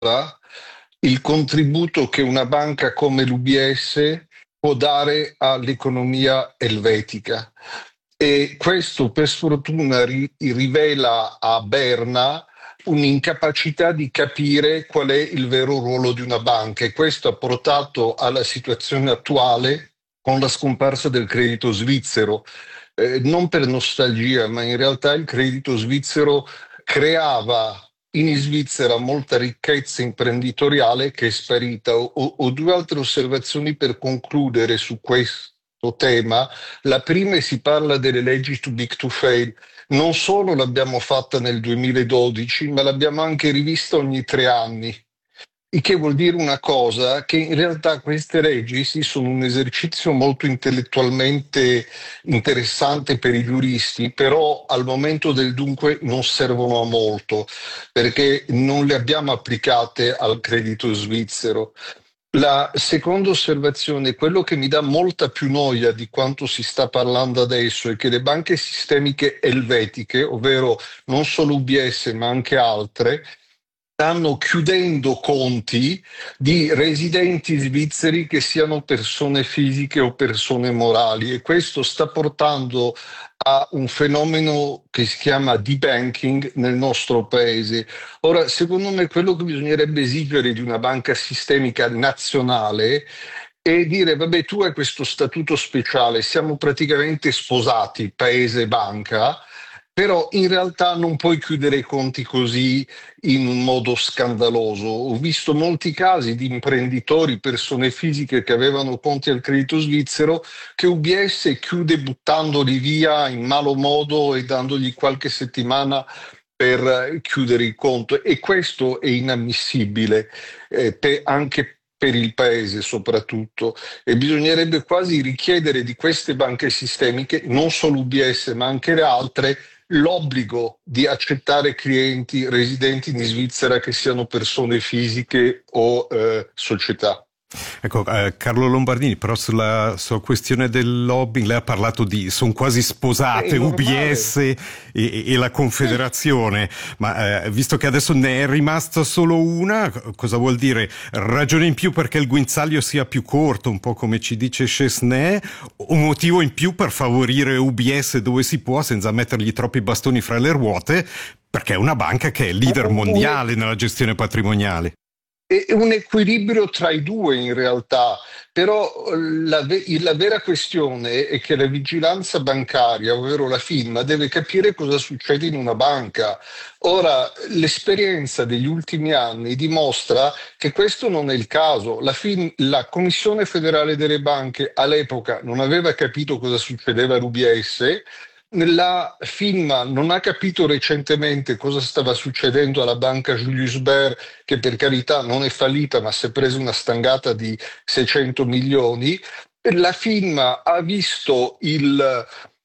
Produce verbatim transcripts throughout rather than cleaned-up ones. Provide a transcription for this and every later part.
il contributo che una banca come l'U B S può dare all'economia elvetica. E questo, per sfortuna, ri- rivela a Berna un'incapacità di capire qual è il vero ruolo di una banca, e questo ha portato alla situazione attuale con la scomparsa del credito svizzero. Eh, non per nostalgia, ma in realtà il credito svizzero creava in Svizzera molta ricchezza imprenditoriale che è sparita. Ho, ho due altre osservazioni per concludere su questo tema. La prima è: si parla delle leggi too big to fail. Non solo l'abbiamo fatta nel duemiladodici, ma l'abbiamo anche rivista ogni tre anni. Il che vuol dire una cosa, che in realtà queste leggi sì, sono un esercizio molto intellettualmente interessante per i giuristi, però al momento del dunque non servono a molto, perché non le abbiamo applicate al credito svizzero. La seconda osservazione, quello che mi dà molta più noia di quanto si sta parlando adesso, è che le banche sistemiche elvetiche, ovvero non solo U B S ma anche altre, stanno chiudendo conti di residenti svizzeri che siano persone fisiche o persone morali, e questo sta portando a un fenomeno che si chiama debanking nel nostro paese. Ora, secondo me, quello che bisognerebbe esigere di una banca sistemica nazionale è dire: vabbè, tu hai questo statuto speciale, siamo praticamente sposati, paese e banca, però in realtà non puoi chiudere i conti così in un modo scandaloso. Ho visto molti casi di imprenditori, persone fisiche che avevano conti al credito svizzero, che U B S chiude buttandoli via in malo modo e dandogli qualche settimana per chiudere il conto, e questo è inammissibile, eh, pe- anche per il paese soprattutto, e bisognerebbe quasi richiedere di queste banche sistemiche, non solo U B S ma anche le altre, l'obbligo di accettare clienti residenti in Svizzera che siano persone fisiche o eh, società. Ecco, eh, Carlo Lombardini, però sulla, sulla questione del lobbying lei ha parlato di sono quasi È sposate U B S normale. e, e la Confederazione, ma eh, visto che adesso ne è rimasta solo una, cosa vuol dire? Ragione in più perché il guinzaglio sia più corto, un po' come ci dice Chesney, un motivo in più per favorire U B S dove si può senza mettergli troppi bastoni fra le ruote, perché è una banca che è leader Un, mondiale nella gestione patrimoniale. È un equilibrio tra i due in realtà, però la, ve- la vera questione è che la vigilanza bancaria, ovvero la FINMA, deve capire cosa succede in una banca. Ora, l'esperienza degli ultimi anni dimostra che questo non è il caso. La, FIN la Commissione federale delle banche all'epoca non aveva capito cosa succedeva all'U B S. La FINMA non ha capito recentemente cosa stava succedendo alla banca Julius Baer, che per carità non è fallita, ma si è presa una stangata di seicento milioni. La FINMA ha visto il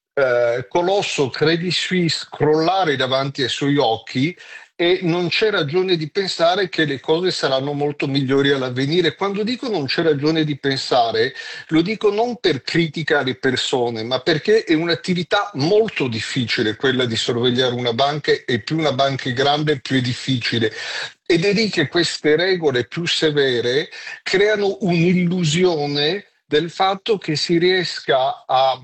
eh, colosso Credit Suisse crollare davanti ai suoi occhi, e non c'è ragione di pensare che le cose saranno molto migliori all'avvenire. Quando dico non c'è ragione di pensare, lo dico non per critica alle persone, ma perché è un'attività molto difficile quella di sorvegliare una banca, e più una banca è grande più è difficile. Ed è lì che queste regole più severe creano un'illusione del fatto che si riesca a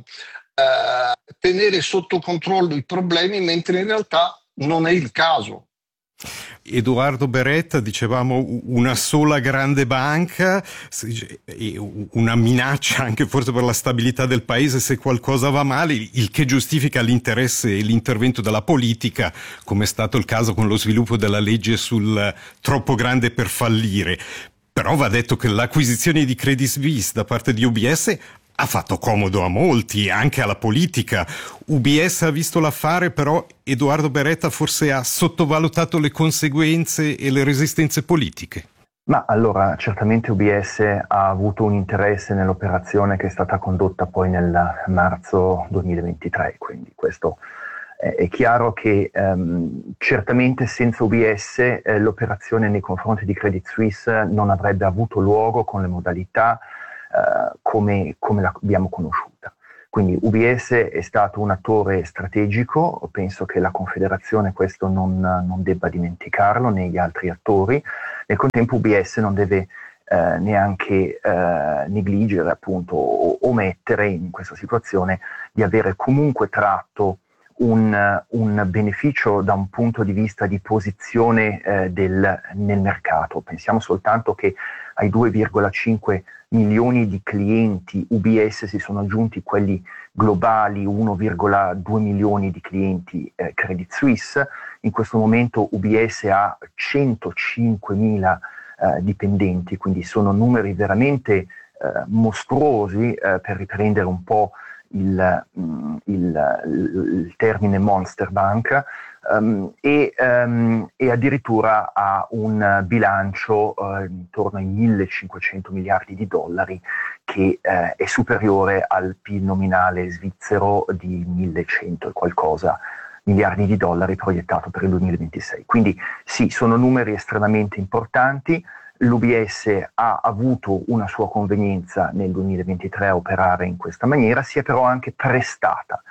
eh, tenere sotto controllo i problemi, mentre in realtà non è il caso. Edoardo Beretta, dicevamo una sola grande banca, una minaccia anche forse per la stabilità del paese se qualcosa va male, il che giustifica l'interesse e l'intervento della politica, come è stato il caso con lo sviluppo della legge sul troppo grande per fallire. Però va detto che l'acquisizione di Credit Suisse da parte di U B S ha fatto comodo a molti, anche alla politica. U B S ha visto l'affare, però Edoardo Beretta forse ha sottovalutato le conseguenze e le resistenze politiche. Ma allora, certamente U B S ha avuto un interesse nell'operazione che è stata condotta poi nel marzo duemilaventitré, quindi questo è, è chiaro che ehm, certamente senza U B S eh, l'operazione nei confronti di Credit Suisse non avrebbe avuto luogo con le modalità Uh, come, come l'abbiamo conosciuta. Quindi U B S è stato un attore strategico, penso che la Confederazione questo non, non debba dimenticarlo, né gli altri attori, Nel contempo U B S non deve eh, neanche eh, negligere, appunto, o omettere in questa situazione di avere comunque tratto un, un beneficio da un punto di vista di posizione eh, del, nel mercato. Pensiamo soltanto che ai due virgola cinque milioni di clienti U B S si sono aggiunti quelli globali, uno virgola due milioni di clienti eh, Credit Suisse. In questo momento U B S ha centocinquemila eh, dipendenti, quindi sono numeri veramente eh, mostruosi eh, per riprendere un po' il, il, il termine Monster Bank. Um, e, um, e addirittura ha un bilancio uh, intorno ai millecinquecento miliardi di dollari, che uh, è superiore al P I L nominale svizzero di millecento e qualcosa miliardi di dollari proiettato per il duemilaventisei. Quindi sì, sono numeri estremamente importanti. L'U B S ha avuto una sua convenienza nel duemilaventitré a operare in questa maniera, si è però anche prestata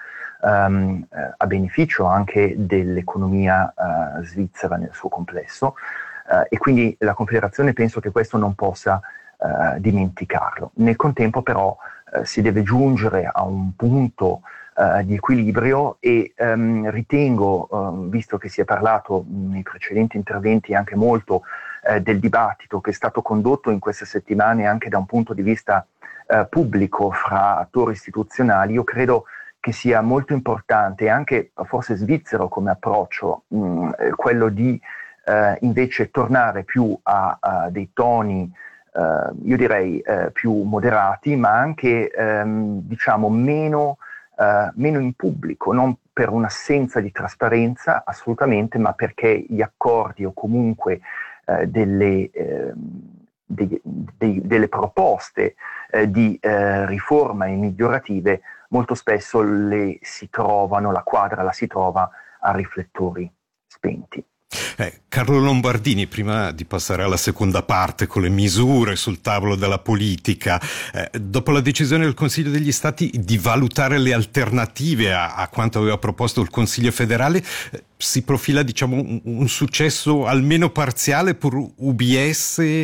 Um, eh, a beneficio anche dell'economia uh, svizzera nel suo complesso, uh, e quindi la Confederazione penso che questo non possa uh, dimenticarlo. Nel contempo però uh, si deve giungere a un punto uh, di equilibrio e um, ritengo, um, visto che si è parlato nei precedenti interventi anche molto uh, del dibattito che è stato condotto in queste settimane anche da un punto di vista uh, pubblico fra attori istituzionali, io credo che sia molto importante, anche forse svizzero come approccio, mh, quello di eh, invece tornare più a, a dei toni, eh, io direi, eh, più moderati, ma anche ehm, diciamo meno, eh, meno in pubblico, non per un'assenza di trasparenza assolutamente, ma perché gli accordi o comunque eh, delle, eh, dei, dei, delle proposte eh, di eh, riforma e migliorative molto spesso le si trovano, la quadra la si trova a riflettori spenti. Eh, Carlo Lombardini, prima di passare alla seconda parte con le misure sul tavolo della politica, eh, dopo la decisione del Consiglio degli Stati di valutare le alternative a, a quanto aveva proposto il Consiglio federale, eh, si profila, diciamo, un, un successo almeno parziale per U B S? Eh,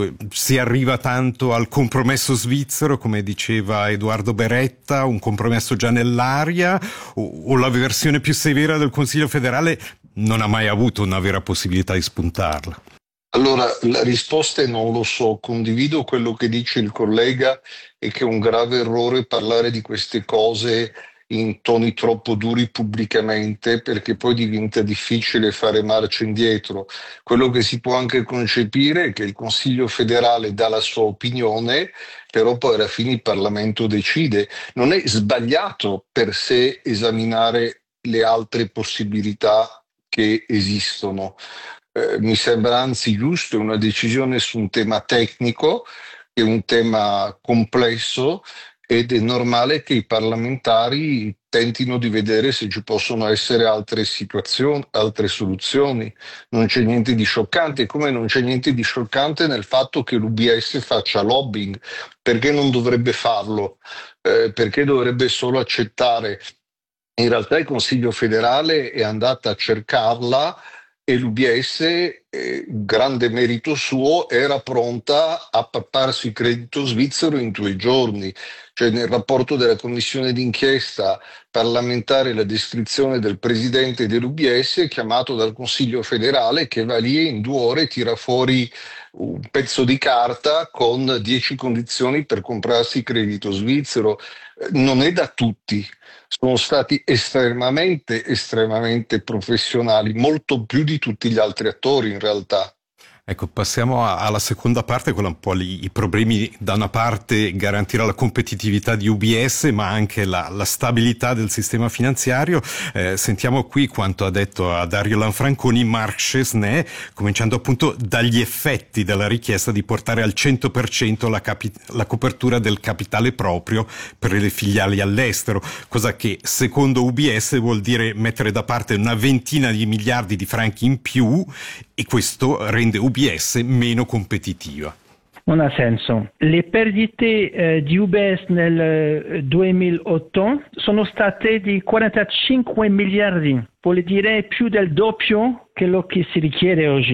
si arriva tanto al compromesso svizzero, come diceva Edoardo Beretta, un compromesso già nell'aria, o, o la versione più severa del Consiglio federale non ha mai avuto una vera possibilità di spuntarla? Allora, la risposta è non lo so. Condivido quello che dice il collega e che è un grave errore parlare di queste cose in toni troppo duri pubblicamente, perché poi diventa difficile fare marcia indietro. Quello che si può anche concepire è che il Consiglio federale dà la sua opinione, però poi alla fine il Parlamento decide. Non è sbagliato per sé esaminare le altre possibilità che esistono. Eh, mi sembra anzi giusto, è una decisione su un tema tecnico, che è un tema complesso, ed è normale che i parlamentari tentino di vedere se ci possono essere altre situazioni, altre soluzioni. Non c'è niente di scioccante, come non c'è niente di scioccante nel fatto che l'U B S faccia lobbying. Perché non dovrebbe farlo? Eh, perché dovrebbe solo accettare? In realtà il Consiglio federale è andata a cercarla e l'U B S, eh, grande merito suo, era pronta a papparsi il credito svizzero in due giorni. Cioè, nel rapporto della commissione d'inchiesta parlamentare, la descrizione del presidente dell'U B S è chiamato dal Consiglio federale, che va lì e in due ore tira fuori un pezzo di carta con dieci condizioni per comprarsi il credito svizzero. Non è da tutti. Sono stati estremamente, estremamente professionali, molto più di tutti gli altri attori in realtà. Ecco, passiamo a, alla seconda parte, quella un po' lì, i problemi, da una parte garantire la competitività di U B S, ma anche la, la stabilità del sistema finanziario. Eh, sentiamo qui quanto ha detto a Dario Lanfranconi Marc Chesnais, cominciando appunto dagli effetti della richiesta di portare al cento per cento la, capi- la copertura del capitale proprio per le filiali all'estero, cosa che secondo U B S vuol dire mettere da parte una ventina di miliardi di franchi in più, e questo rende U B S meno competitiva. Non ha senso. Le perdite eh, di U B S nel eh, duemilaotto sono state di quarantacinque miliardi, vuol dire più del doppio quello che si richiede oggi.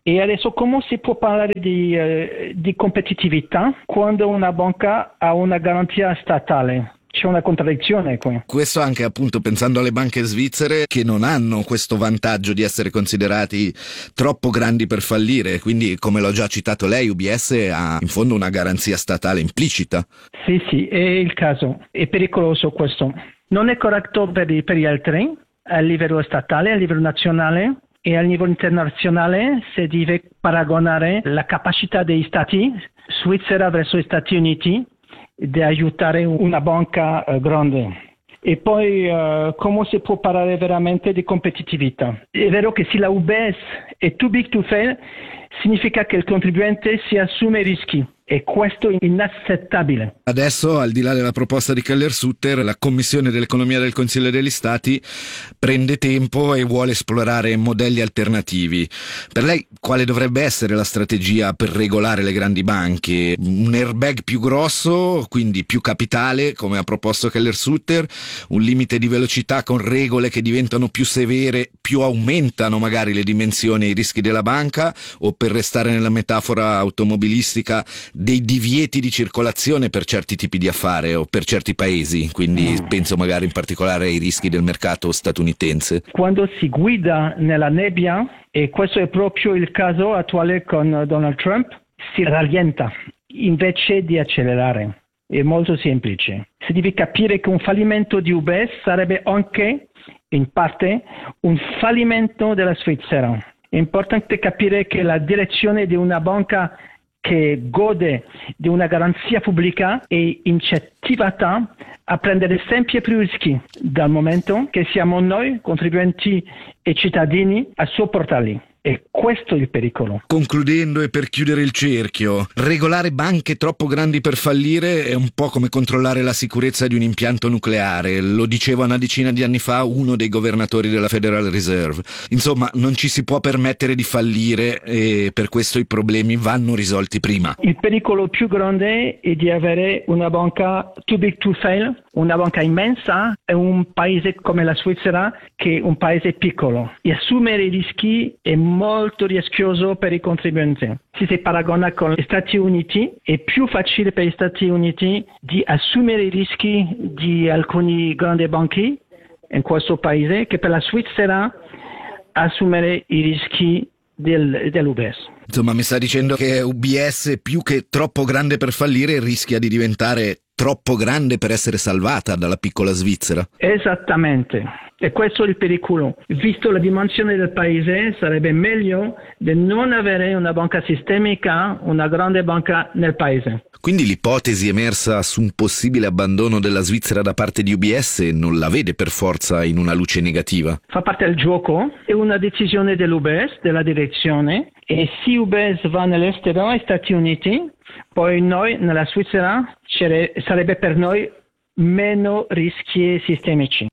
E adesso come si può parlare di, eh, di competitività quando una banca ha una garanzia statale? C'è una contraddizione qui. Questo anche appunto pensando alle banche svizzere che non hanno questo vantaggio di essere considerati troppo grandi per fallire, quindi come l'ho già citato lei, U B S ha in fondo una garanzia statale implicita. Sì, sì, è il caso, è pericoloso questo. Non è corretto per, i, per gli altri, a livello statale, a livello nazionale e a livello internazionale si deve paragonare la capacità degli stati, Svizzera verso gli Stati Uniti, di aiutare una banca uh, grande. E poi uh, come si può parlare veramente di competitività? È vero che se la U B S è too big to fail, significa che il contribuente si assume i rischi. E questo è inaccettabile. Adesso, al di là della proposta di Keller-Sutter, la Commissione dell'Economia del Consiglio degli Stati prende tempo e vuole esplorare modelli alternativi. Per lei, quale dovrebbe essere la strategia per regolare le grandi banche? Un airbag più grosso, quindi più capitale, come ha proposto Keller-Sutter, un limite di velocità con regole che diventano più severe, più aumentano magari le dimensioni e i rischi della banca, o, per restare nella metafora automobilistica, dei divieti di circolazione per certi tipi di affari o per certi paesi, quindi penso magari in particolare ai rischi del mercato statunitense. Quando si guida nella nebbia, e questo è proprio il caso attuale con Donald Trump, si rallenta invece di accelerare. È molto semplice. Si deve capire che un fallimento di U B S sarebbe anche, in parte, un fallimento della Svizzera. È importante capire che la direzione di una banca che gode di una garanzia pubblica è incentivata a prendere sempre più rischi, dal momento che siamo noi, contribuenti e cittadini, a sopportarli. E questo è il pericolo. Concludendo e per chiudere il cerchio, regolare banche troppo grandi per fallire è un po' come controllare la sicurezza di un impianto nucleare. Lo diceva una decina di anni fa uno dei governatori della Federal Reserve. Insomma, non ci si può permettere di fallire e per questo i problemi vanno risolti prima. Il pericolo più grande è di avere una banca too big to fail, una banca immensa e un paese come la Svizzera che è un paese piccolo. E assumere i rischi è molto rischioso per i contribuenti. Se si paragona con gli Stati Uniti, è più facile per gli Stati Uniti di assumere i rischi di alcuni grandi banchi in questo paese che per la Svizzera assumere i rischi del, dell'U B S. Insomma, mi sta dicendo che U B S, più che troppo grande per fallire, rischia di diventare troppo grande per essere salvata dalla piccola Svizzera. Esattamente. E questo è il pericolo. Visto la dimensione del paese, sarebbe meglio di non avere una banca sistemica, una grande banca nel paese. Quindi l'ipotesi emersa su un possibile abbandono della Svizzera da parte di U B S non la vede per forza in una luce negativa? Fa parte del gioco, è una decisione dell'U B S, della direzione, e se U B S va nell'estero, agli Stati Uniti, poi noi nella Svizzera sarebbe per noi meno rischi sistemici.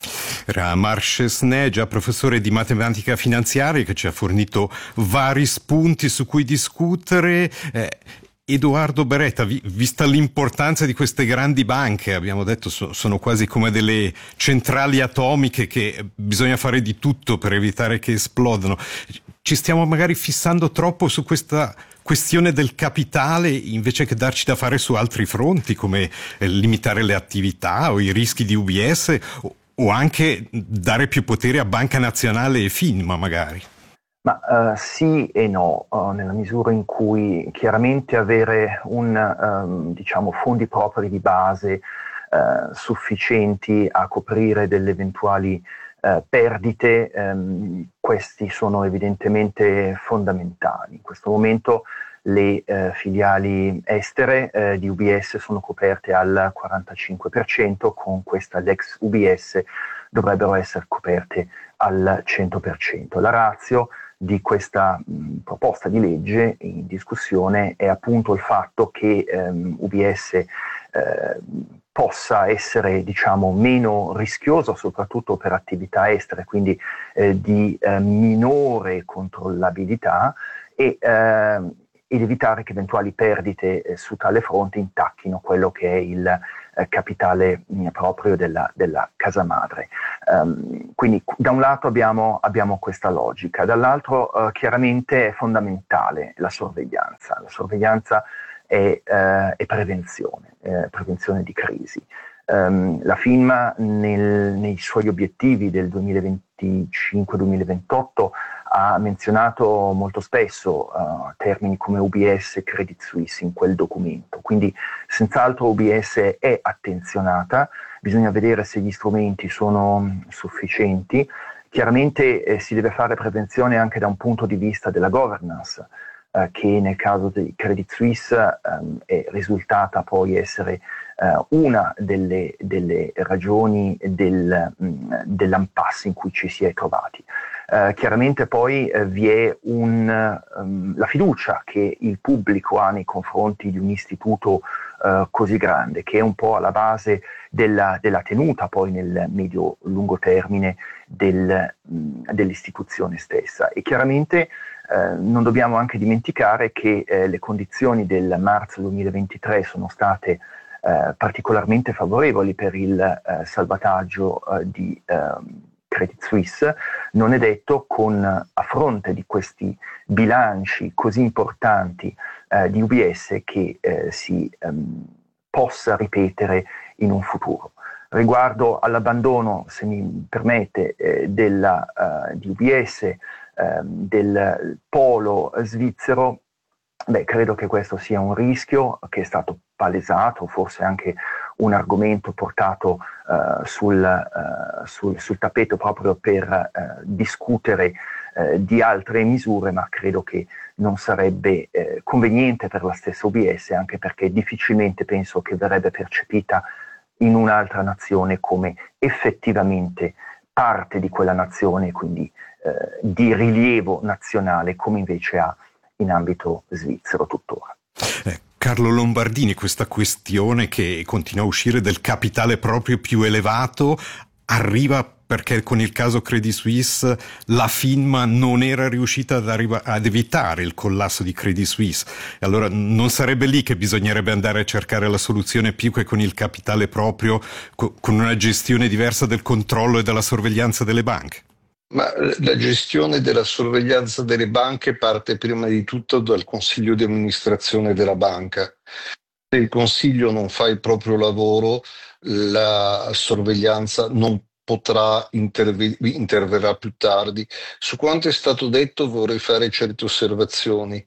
Era Marc Chesnais, già professore di matematica finanziaria, che ci ha fornito vari spunti su cui discutere. Eh, Edoardo Beretta, vi, vista l'importanza di queste grandi banche, abbiamo detto so, sono quasi come delle centrali atomiche che bisogna fare di tutto per evitare che esplodano. Ci stiamo magari fissando troppo su questa questione del capitale invece che darci da fare su altri fronti, come eh, limitare le attività o i rischi di U B S o, o anche dare più potere a Banca Nazionale e FINMA magari. Ma uh, sì e no, uh, nella misura in cui chiaramente avere un, um, diciamo, fondi propri di base uh, sufficienti a coprire delle eventuali uh, perdite, um, questi sono evidentemente fondamentali. In questo momento le uh, filiali estere uh, di U B S sono coperte al quarantacinque per cento, con questa l'ex U B S dovrebbero essere coperte al cento per cento. La ratio di questa mh, proposta di legge in discussione è appunto il fatto che ehm, U B S eh, possa essere, diciamo, meno rischioso, soprattutto per attività estere, quindi eh, di eh, minore controllabilità e eh, ed evitare che eventuali perdite eh, su tale fronte intacchino quello che è il eh, capitale mh, proprio della, della casa madre. Um, quindi da un lato abbiamo, abbiamo questa logica, dall'altro uh, chiaramente è fondamentale la sorveglianza. La sorveglianza è, uh, è prevenzione, eh, prevenzione di crisi. Um, la FINMA nel, nei suoi obiettivi del duemilaventicinque duemilaventotto ha menzionato molto spesso uh, termini come U B S e Credit Suisse in quel documento, quindi senz'altro U B S è attenzionata, bisogna vedere se gli strumenti sono sufficienti. Chiaramente eh, si deve fare prevenzione anche da un punto di vista della governance, eh, che nel caso di Credit Suisse ehm, è risultata poi essere eh, una delle, delle ragioni del, mh, dell'impasse in cui ci si è trovati. Uh, chiaramente poi uh, vi è un, um, la fiducia che il pubblico ha nei confronti di un istituto uh, così grande, che è un po' alla base della, della tenuta poi nel medio-lungo termine del, mh, dell'istituzione stessa. E chiaramente uh, non dobbiamo anche dimenticare che uh, le condizioni del marzo duemilaventitré sono state uh, particolarmente favorevoli per il uh, salvataggio uh, di uh, Credit Suisse. Non è detto, con, a fronte di questi bilanci così importanti eh, di U B S, che eh, si ehm, possa ripetere in un futuro. Riguardo all'abbandono, se mi permette, eh, della, uh, di U B S, eh, del polo svizzero, beh, credo che questo sia un rischio che è stato palesato, forse anche un argomento portato uh, sul, uh, sul, sul tappeto proprio per uh, discutere uh, di altre misure, ma credo che non sarebbe uh, conveniente per la stessa U B S, anche perché difficilmente penso che verrebbe percepita in un'altra nazione come effettivamente parte di quella nazione, quindi uh, di rilievo nazionale, come invece ha in ambito svizzero tuttora. Eh, Carlo Lombardini, questa questione che continua a uscire del capitale proprio più elevato arriva perché con il caso Credit Suisse la FINMA non era riuscita ad, arriva- ad evitare il collasso di Credit Suisse. E allora non sarebbe lì che bisognerebbe andare a cercare la soluzione più che con il capitale proprio, co- con una gestione diversa del controllo e della sorveglianza delle banche? Ma la gestione della sorveglianza delle banche parte prima di tutto dal consiglio di amministrazione della banca. Se il consiglio non fa il proprio lavoro, la sorveglianza non potrà interve- interverrà più tardi. Su quanto è stato detto vorrei fare certe osservazioni.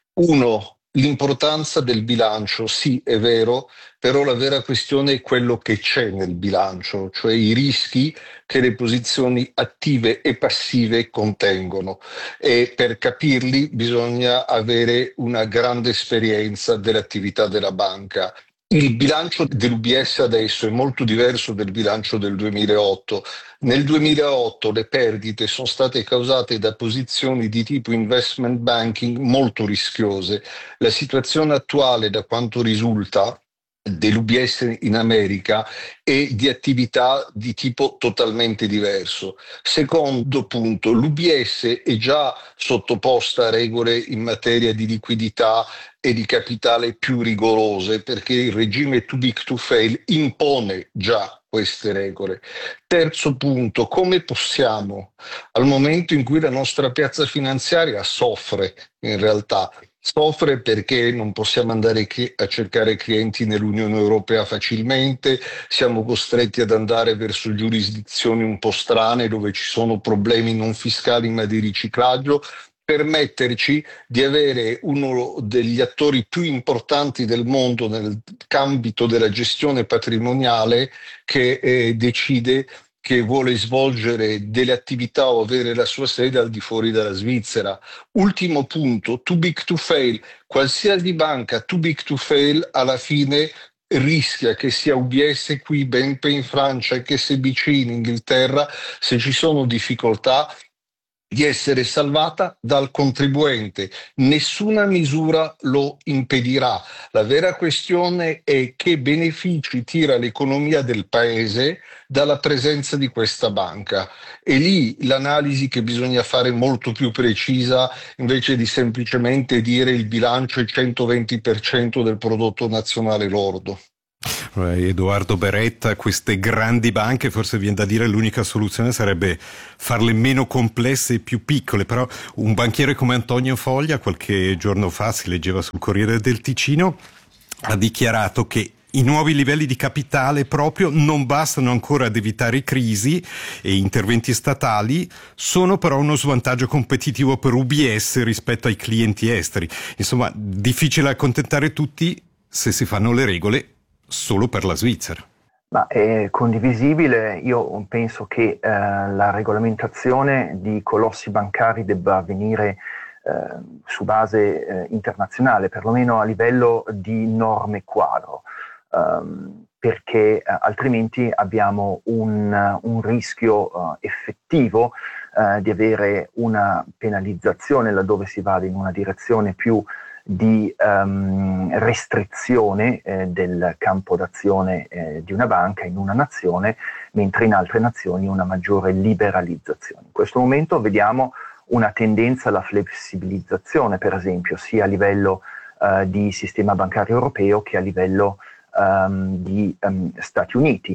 Uno, l'importanza del bilancio, sì, è vero, però la vera questione è quello che c'è nel bilancio, cioè i rischi che le posizioni attive e passive contengono, e per capirli bisogna avere una grande esperienza dell'attività della banca. Il bilancio dell'U B S adesso è molto diverso del bilancio del duemilaotto. Nel duemilaotto le perdite sono state causate da posizioni di tipo investment banking molto rischiose. La situazione attuale, da quanto risulta, dell'U B S in America è di attività di tipo totalmente diverso. Secondo punto, l'U B S è già sottoposta a regole in materia di liquidità e di capitale più rigorose, perché il regime too big to fail impone già queste regole. Terzo punto, come possiamo, al momento in cui la nostra piazza finanziaria soffre, in realtà, soffre perché non possiamo andare a cercare clienti nell'Unione Europea facilmente, siamo costretti ad andare verso giurisdizioni un po' strane dove ci sono problemi non fiscali ma di riciclaggio, permetterci di avere uno degli attori più importanti del mondo nell'ambito della gestione patrimoniale che eh, decide che vuole svolgere delle attività o avere la sua sede al di fuori della Svizzera. Ultimo punto, too big to fail. Qualsiasi banca too big to fail alla fine rischia, che sia U B S qui, B N P in Francia, che S B C in Inghilterra, se ci sono difficoltà, di essere salvata dal contribuente. Nessuna misura lo impedirà. La vera questione è che benefici tira l'economia del paese dalla presenza di questa banca. E lì l'analisi che bisogna fare è molto più precisa, invece di semplicemente dire il bilancio è centoventi per cento del prodotto nazionale lordo. Edoardo Beretta, queste grandi banche, forse viene da dire l'unica soluzione sarebbe farle meno complesse e più piccole, però un banchiere come Antonio Foglia qualche giorno fa, si leggeva sul Corriere del Ticino, ha dichiarato che i nuovi livelli di capitale proprio non bastano ancora ad evitare crisi e interventi statali, sono però uno svantaggio competitivo per U B S rispetto ai clienti esteri. Insomma, difficile accontentare tutti se si fanno le regole solo per la Svizzera. Ma è condivisibile. Io penso che eh, la regolamentazione di colossi bancari debba avvenire eh, su base eh, internazionale, perlomeno a livello di norme quadro. Um, perché uh, altrimenti abbiamo un, uh, un rischio uh, effettivo uh, di avere una penalizzazione laddove si vada in una direzione più di um, restrizione eh, del campo d'azione eh, di una banca in una nazione, mentre in altre nazioni una maggiore liberalizzazione. In questo momento vediamo una tendenza alla flessibilizzazione, per esempio, sia a livello uh, di sistema bancario europeo che a livello Um, di um, Stati Uniti.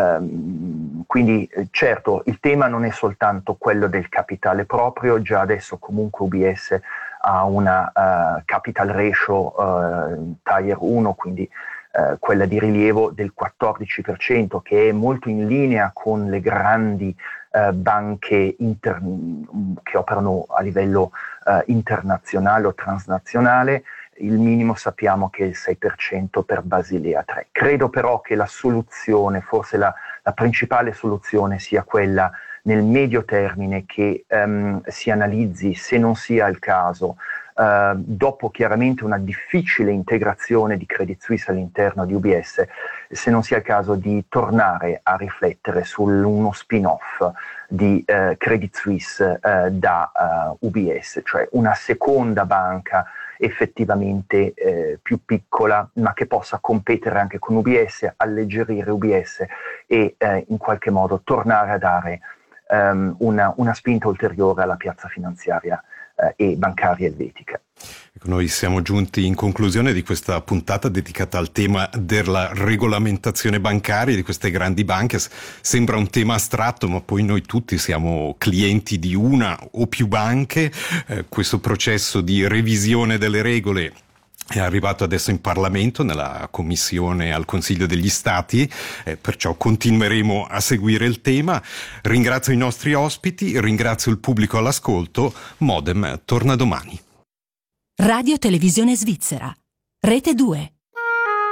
Um, quindi eh, certo il tema non è soltanto quello del capitale proprio, già adesso comunque U B S ha una uh, capital ratio uh, Tier uno, quindi uh, quella di rilievo del quattordici per cento, che è molto in linea con le grandi uh, banche inter- che operano a livello uh, internazionale o transnazionale. Il minimo sappiamo che è il sei per cento per Basilea tre. Credo però che la soluzione, forse la, la principale soluzione, sia quella nel medio termine che um, si analizzi, se non sia il caso, uh, dopo chiaramente una difficile integrazione di Credit Suisse all'interno di U B S, se non sia il caso di tornare a riflettere su uno spin-off di uh, Credit Suisse uh, da uh, U B S, cioè una seconda banca effettivamente eh, più piccola, ma che possa competere anche con U B S, alleggerire U B S e eh, in qualche modo tornare a dare um, una, una spinta ulteriore alla piazza finanziaria eh, e bancaria elvetica. Noi siamo giunti in conclusione di questa puntata dedicata al tema della regolamentazione bancaria di queste grandi banche. Sembra un tema astratto, ma poi noi tutti siamo clienti di una o più banche. Eh, questo processo di revisione delle regole è arrivato adesso in Parlamento, nella Commissione al Consiglio degli Stati, eh, perciò continueremo a seguire il tema. Ringrazio i nostri ospiti, ringrazio il pubblico all'ascolto. Modem torna domani. Radio Televisione Svizzera, Rete due.